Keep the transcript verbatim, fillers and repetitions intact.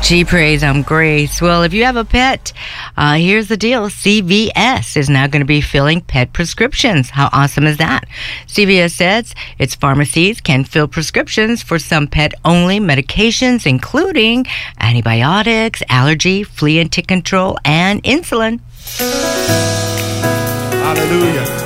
Gee, praise, I'm Grace. Well, if you have a pet, uh, here's the deal. C V S is now going to be filling pet prescriptions. How awesome is that? C V S says its pharmacies can fill prescriptions for some pet-only medications, including antibiotics, allergy, flea and tick control, and insulin. Hallelujah.